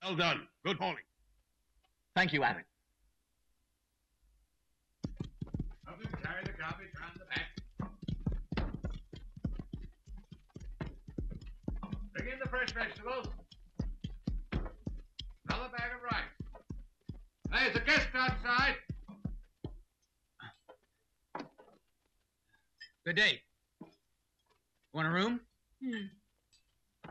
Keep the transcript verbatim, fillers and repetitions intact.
Well done. Good hauling. Thank you, Abbott. Help him carry the garbage round the back. Bring in the fresh vegetables. Another bag of rice. Hey, there's a guest outside. Good day. Want a room? Hmm.